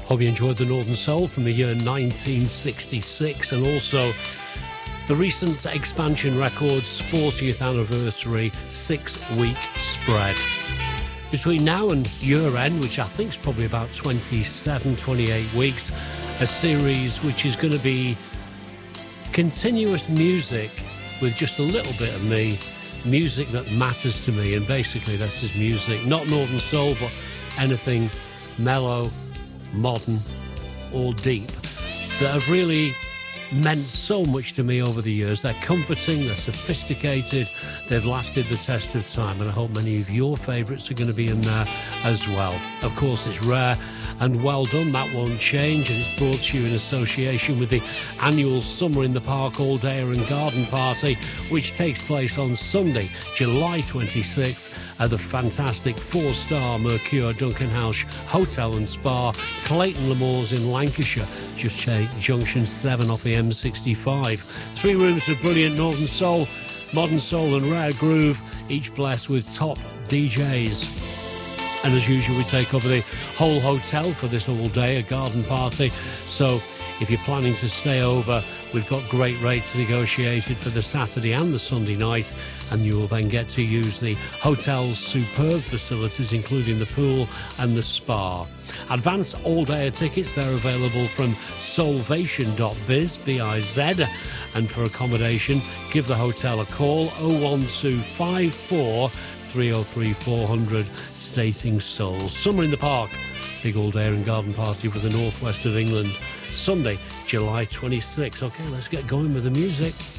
Hope you enjoyed the Northern Soul from the year 1966 and also the recent Expansion Records 40th anniversary 6-week spread. Between now and year end, which I think is probably about 27, 28 weeks, a series which is going to be continuous music with just a little bit of me, music that matters to me, and basically that's just music, not Northern Soul, but anything mellow, modern or deep that have really meant so much to me over the years. They're comforting, they're sophisticated, they've lasted the test of time, and I hope many of your favourites are going to be in there as well. Of course, it's rare and well done, that won't change, and it's brought to you in association with the annual Summer in the Park All Day and Garden Party, which takes place on Sunday, July 26th at the fantastic 4-star Mercure Duncan House Hotel and Spa, Clayton Le Moors in Lancashire, just junction 7 off the M65. 3 rooms of brilliant Northern Soul, Modern Soul and Rare Groove, each blessed with top DJs. And as usual, we take over the whole hotel for this all day, a garden party. So if you're planning to stay over, we've got great rates negotiated for the Saturday and the Sunday night, and you will then get to use the hotel's superb facilities, including the pool and the spa. Advanced all-day tickets, they're available from solvation.biz, B-I-Z, and for accommodation, give the hotel a call, 01254 303 400, stating Soul. Summer in the Park, big all-day and garden party for the northwest of England, Sunday, July 26th. Okay, let's get going with the music.